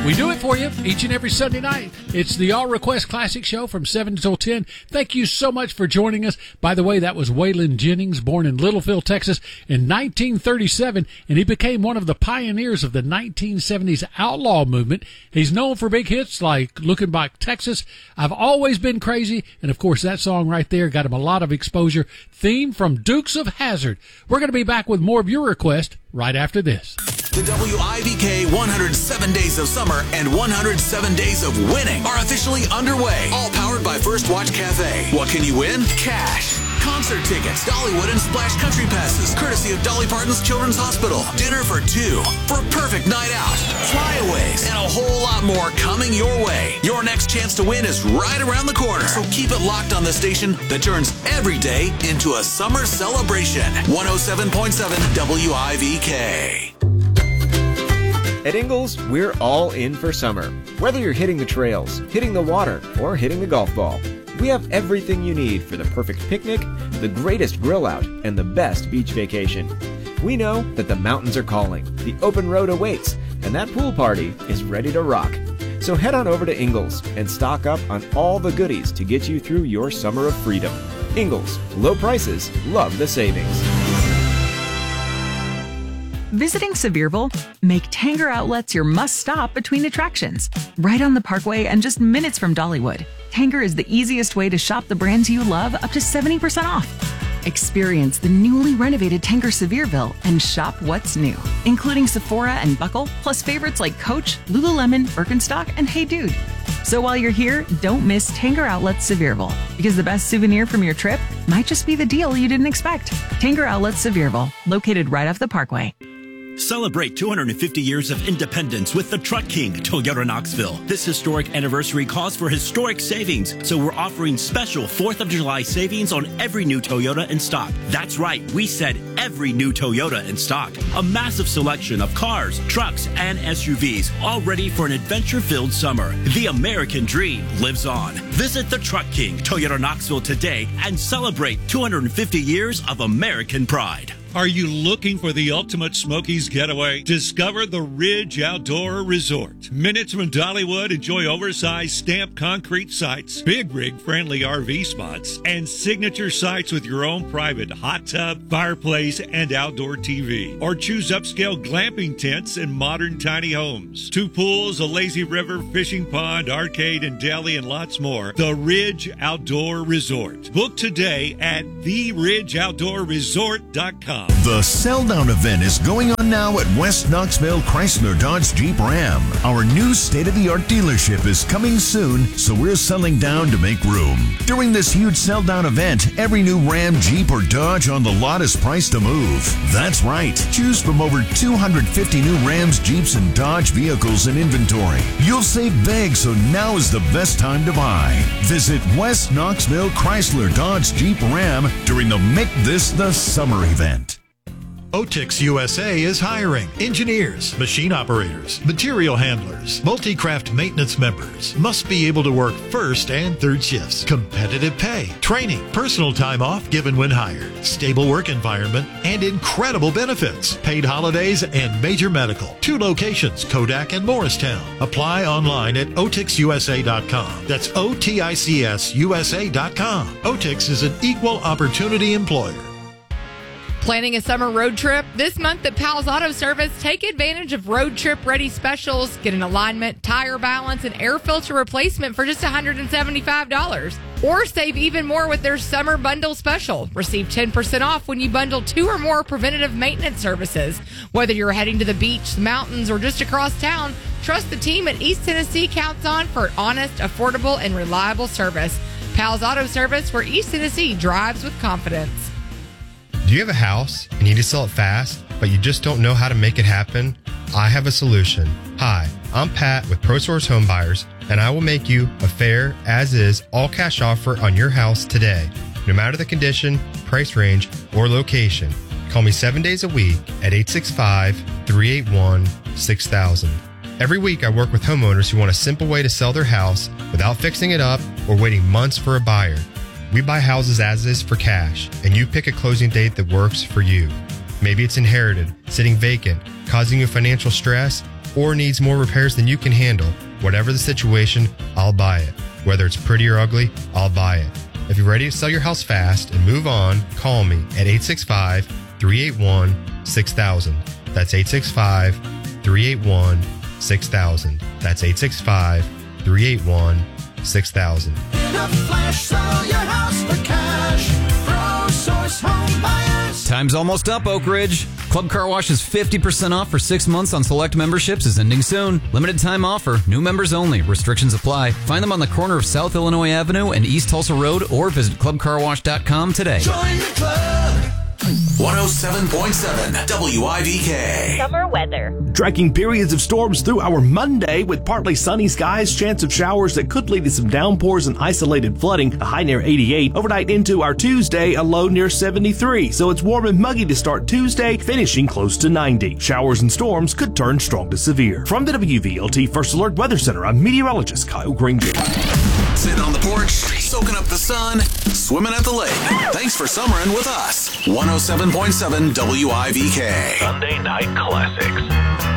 We do it for you each and every Sunday night. It's the All Request Classic Show from 7 until 10. Thank you so much for joining us. By the way, that was Waylon Jennings, born in Littlefield, Texas in 1937, and he became one of the pioneers of the 1970s outlaw movement. He's known for big hits like Looking Back Texas, I've Always Been Crazy, and of course that song right there got him a lot of exposure. Theme from Dukes of Hazzard. We're going to be back with more of your request right after this. The WIVK 107 Days of Summer and 107 Days of Winning are officially underway. All powered by First Watch Cafe. What can you win? Cash, concert tickets, Dollywood and Splash Country passes, courtesy of Dolly Parton's Children's Hospital, dinner for two for a perfect night out, flyaways, and a whole lot more coming your way. Your next chance to win is right around the corner. So keep it locked on the station that turns every day into a summer celebration. 107.7 WIVK. At Ingles, we're all in for summer. Whether you're hitting the trails, hitting the water, or hitting the golf ball, we have everything you need for the perfect picnic, the greatest grill out, and the best beach vacation. We know that the mountains are calling, the open road awaits, and that pool party is ready to rock. So head on over to Ingles and stock up on all the goodies to get you through your summer of freedom. Ingles, low prices, love the savings. Visiting Sevierville? Make Tanger Outlets your must-stop between attractions. Right on the Parkway and just minutes from Dollywood, Tanger is the easiest way to shop the brands you love up to 70% off. Experience the newly renovated Tanger Sevierville and shop what's new, including Sephora and Buckle, plus favorites like Coach, Lululemon, Birkenstock, and Hey Dude. So while you're here, don't miss Tanger Outlets Sevierville, because the best souvenir from your trip might just be the deal you didn't expect. Tanger Outlets Sevierville, located right off the Parkway. Celebrate 250 years of independence with the Truck King, Toyota Knoxville. This historic anniversary calls for historic savings, so we're offering special 4th of July savings on every new Toyota in stock. That's right, we said every new Toyota in stock. A massive selection of cars, trucks, and SUVs, all ready for an adventure-filled summer. The American dream lives on. Visit the Truck King, Toyota Knoxville today and celebrate 250 years of American pride. Are you looking for the ultimate Smokies getaway? Discover the Ridge Outdoor Resort. Minutes from Dollywood, enjoy oversized stamped concrete sites, big rig friendly RV spots, and signature sites with your own private hot tub, fireplace, and outdoor TV. Or choose upscale glamping tents and modern tiny homes. 2 pools, a lazy river, fishing pond, arcade, and deli, and lots more. The Ridge Outdoor Resort. Book today at theridgeoutdoorresort.com. The Sell Down event is going on now at West Knoxville Chrysler Dodge Jeep Ram. Our new state-of-the-art dealership is coming soon, so we're selling down to make room. During this huge sell down event, every new Ram, Jeep, or Dodge on the lot is priced to move. That's right. Choose from over 250 new Rams, Jeeps, and Dodge vehicles in inventory. You'll save big, so now is the best time to buy. Visit West Knoxville Chrysler Dodge Jeep Ram during the Make This the Summer event. Otix USA is hiring engineers, machine operators, material handlers, multi-craft maintenance members. Must be able to work first and third shifts. Competitive pay, training, personal time off given when hired, stable work environment, and incredible benefits. Paid holidays and major medical. 2 locations, Kodak and Morristown. Apply online at otixusa.com. That's OTICSUSA.com. Otix is an equal opportunity employer. Planning a summer road trip? This month at Powell's Auto Service, take advantage of road trip ready specials. Get an alignment, tire balance, and air filter replacement for just $175. Or save even more with their summer bundle special. Receive 10% off when you bundle 2 or more preventative maintenance services. Whether you're heading to the beach, the mountains, or just across town, trust the team at East Tennessee counts on for honest, affordable, and reliable service. Powell's Auto Service, where East Tennessee drives with confidence. Do you have a house and you need to sell it fast, but you just don't know how to make it happen? I have a solution. Hi, I'm Pat with ProSource Home Buyers, and I will make you a fair, as-is, all-cash offer on your house today, no matter the condition, price range, or location. Call me 7 days a week at 865-381-6000. Every week, I work with homeowners who want a simple way to sell their house without fixing it up or waiting months for a buyer. We buy houses as is for cash, and you pick a closing date that works for you. Maybe it's inherited, sitting vacant, causing you financial stress. or needs more repairs than you can handle, whatever the situation, I'll buy it. Whether it's pretty or ugly, I'll buy it. If you're ready to sell your house fast and move on, call me at 865-381-6000. That's 865-381-6000. That's 865-381-6000. In a flash, sell your house for cash. ProSource Home Buyers. Time's almost up, Oak Ridge. Club Car Wash is 50% off for 6 months on select memberships is ending soon. Limited time offer. New members only. Restrictions apply. Find them on the corner of South Illinois Avenue and East Tulsa Road or visit clubcarwash.com today. Join the club. 107.7 WIVK. Summer weather. Tracking periods of storms through our Monday with partly sunny skies, chance of showers that could lead to some downpours and isolated flooding, a high near 88. Overnight into our Tuesday, a low near 73. So it's warm and muggy to start Tuesday, finishing close to 90. Showers and storms could turn strong to severe. From the WVLT First Alert Weather Center, I'm meteorologist Kyle Granger. Sitting on the porch, soaking up the sun, swimming at the lake. Thanks for summering with us. 107.7 WIVK. Sunday Night Classics.